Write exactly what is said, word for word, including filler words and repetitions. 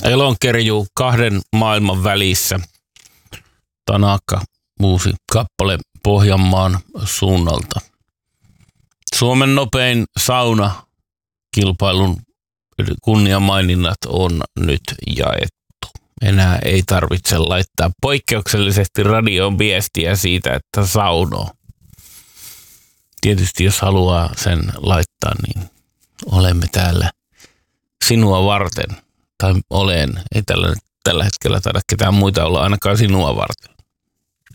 Elonkerjuu kahden maailman välissä. Tanaka, uusi kappale Pohjanmaan suunnalta. Suomen nopein saunakilpailun kunniamaininnat on nyt jaettu. Enää ei tarvitse laittaa poikkeuksellisesti radioon viestiä siitä, että saunoo. Tietysti jos haluaa sen laittaa, niin olemme täällä sinua varten. Tai olen. Ei tällä, tällä hetkellä taida ketään muita olla ainakaan sinua varten.